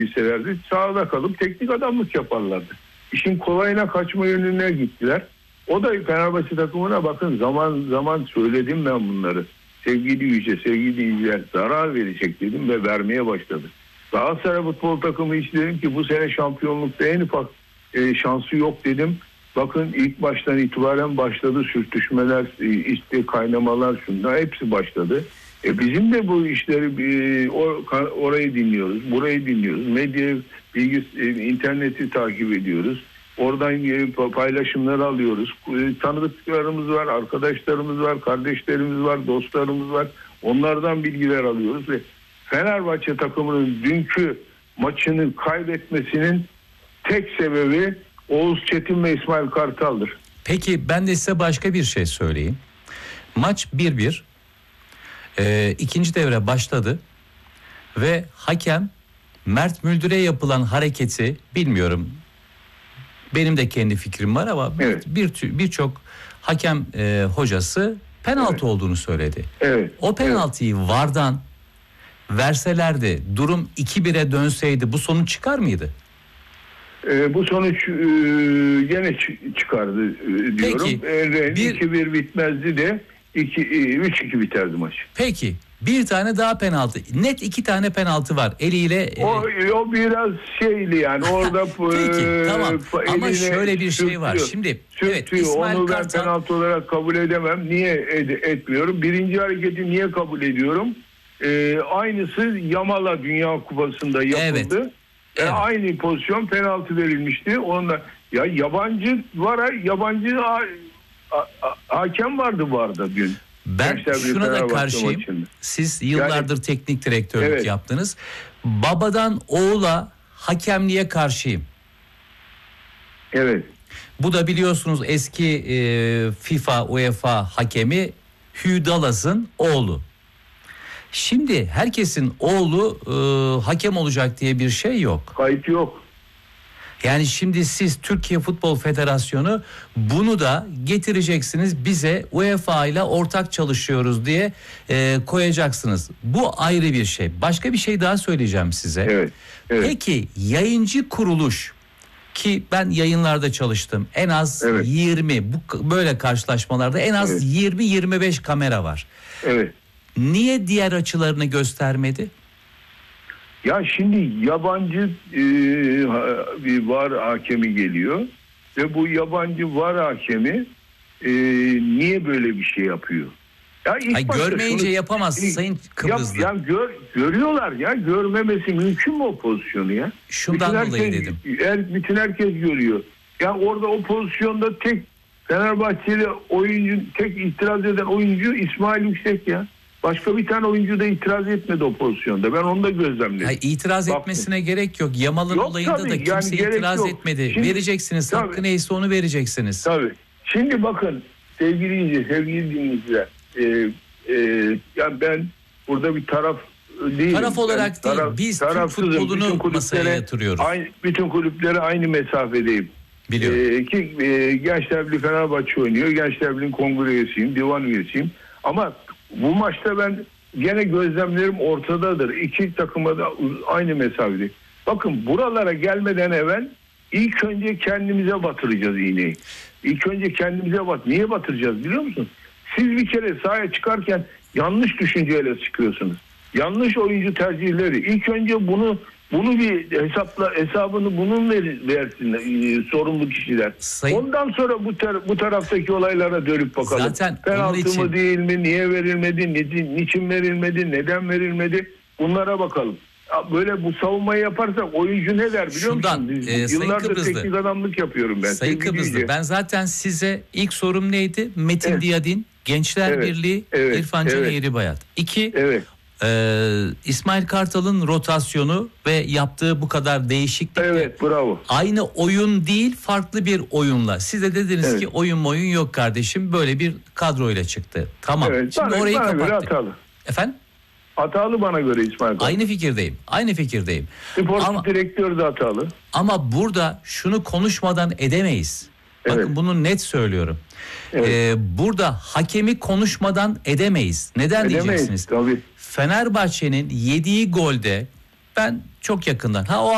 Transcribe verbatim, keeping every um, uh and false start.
bilselerdi sahada kalıp teknik adamlık yaparlardı. İşin kolayına kaçma yönüne gittiler. O da Fenerbahçe takımına bakın zaman zaman söyledim ben bunları. Sevgili Yüce, sevgili İlger zarar verecek dedim ve vermeye başladı. Galatasaray futbol takımı hiç dedim ki bu sene şampiyonlukta en ufak e, şansı yok dedim. Bakın ilk baştan itibaren başladı sürtüşmeler, e, işte kaynamalar şunlar hepsi başladı. E bizim de bu işleri e, or, orayı dinliyoruz, burayı dinliyoruz. Medya, bilgis, e, interneti takip ediyoruz. Oradan e, paylaşımları alıyoruz. E, tanıdıklarımız var, arkadaşlarımız var, kardeşlerimiz var, dostlarımız var. Onlardan bilgiler alıyoruz ve Fenerbahçe takımının dünkü maçını kaybetmesinin tek sebebi Oğuz Çetin ve İsmail Kartal'dır. Peki ben de size başka bir şey söyleyeyim. Maç bir bir. Ee, ikinci devre başladı ve hakem Mert Müldür'e yapılan hareketi bilmiyorum. Benim de kendi fikrim var ama evet. bir birçok hakem e, hocası penaltı evet. olduğunu söyledi. Evet. O penaltıyı evet. V A R'dan verselerdi, durum iki bire dönseydi bu sonuç çıkar mıydı? E, bu sonuç e, gene çıkardı e, diyorum. Peki, e, bir, iki bir bitmezdi de üç iki biterdi maç. Peki bir tane daha penaltı. Net iki tane penaltı var eliyle. O, e... o biraz şeyli yani orada. Peki e, tamam ama şöyle bir şey sürtüyor, var. Şimdi sürtüyor. Evet, İsmail Onu Kartal... ben penaltı olarak kabul edemem. Niye ed- etmiyorum? Birinci hareketi niye kabul ediyorum? Ee, aynısı Yamal'a Dünya Kupası'nda yapıldı. Evet. E, evet. Aynı pozisyon penaltı verilmişti. Onunla ya yabancı var yabancı ha, ha, ha, hakem vardı bu arada dün. Ben Gençler şuna da karşıyım. Maçında. Siz yıllardır yani, teknik direktörlük evet. yaptınız. Babadan oğula hakemliğe karşıyım. Evet. Bu da biliyorsunuz eski e, FIFA, UEFA hakemi Hugh Dallas'ın oğlu. Şimdi herkesin oğlu e, hakem olacak diye bir şey yok. Kayıt yok. Yani şimdi siz Türkiye Futbol Federasyonu bunu da getireceksiniz bize UEFA ile ortak çalışıyoruz diye e, koyacaksınız. Bu ayrı bir şey. Başka bir şey daha söyleyeceğim size. Evet, evet. Peki yayıncı kuruluş ki ben yayınlarda çalıştım. En az evet. yirmi bu böyle karşılaşmalarda en az evet. yirmi yirmi beş kamera var. Evet. Niye diğer açılarını göstermedi? Ya şimdi yabancı e, bir V A R hakemi geliyor ve bu yabancı V A R hakemi e, niye böyle bir şey yapıyor? Ya Ay, görmeyince şunu, yapamaz e, Sayın Kıbrıslı. Ya, ya gör, görüyorlar ya görmemesi mümkün mü o pozisyonu ya? Şundan bütün dolayı herkes, dedim. Her, bütün herkes görüyor. Ya orada o pozisyonda tek Fenerbahçeli oyuncu tek itiraz eden oyuncu İsmail Yüksek ya. Başka bir tane oyuncu da itiraz etmedi o pozisyonda. Ben onu da gözlemledim. Hayır, itiraz Baktım. etmesine gerek yok. Yamal'ın yok, olayında tabii, da kimse yani itiraz yok. etmedi. Şimdi, vereceksiniz. Tabii, hakkı neyse onu vereceksiniz. Tabii. Şimdi bakın sevgili izleyiciler, sevgili dinleyiciler. E, e, yani ben burada bir taraf değilim. Taraf olarak ben, değil. Taraf, biz Türk futbolunu masaya yatırıyoruz. Aynı, bütün kulüplere aynı mesafedeyim. Biliyorum. E, ki e, Gençler Birliği Fenerbahçe oynuyor. Gençler Birliği kongre üyesiyim. Divan üyesiyim. Ama bu maçta ben gene gözlemlerim ortadadır. İki takıma da aynı mesafede. Bakın buralara gelmeden evvel ilk önce kendimize batıracağız iğneyi. İlk önce kendimize bat. Niye batıracağız biliyor musun? Siz bir kere sahaya çıkarken yanlış düşünceyle çıkıyorsunuz. Yanlış oyuncu tercihleri. İlk önce bunu bunu bir hesapla hesabını bunun ver, versin e, sorumlu kişiler. Sayın... Ondan sonra bu tar- bu taraftaki olaylara dönüp bakalım. Zaten penaltı için... mı değil mi? Niye verilmedi? Ni- niçin verilmedi? Neden verilmedi? Bunlara bakalım. Böyle bu savunmayı yaparsak oyuncu ne der biliyor Şundan, musun? E, Yıllardır teknik adamlık yapıyorum ben. Sayın Kıbrıslı, ben zaten size ilk sorum neydi? Metin evet. Diyadin, Gençler evet. Birliği, evet. İrfan Can evet. Eğribayat. İki, evet. Ee, İsmail Kartal'ın rotasyonu ve yaptığı bu kadar değişiklik. Evet, bravo. Aynı oyun değil, farklı bir oyunla. Siz de dediniz evet. ki oyun oyun yok kardeşim. Böyle bir kadroyla çıktı. Tamam. Evet, Şimdi bana, orayı bana kapattık. Hatalı. Efendim? Hatalı bana göre İsmail Kartal. Aynı fikirdeyim. Aynı fikirdeyim. Spor direktörü de hatalı. Ama burada şunu konuşmadan edemeyiz. Evet. Bakın bunu net söylüyorum. Evet. Ee, burada hakemi konuşmadan edemeyiz. Neden edemeyiz, diyeceksiniz? Tabii. Fenerbahçe'nin yediği golde ben çok yakından ha o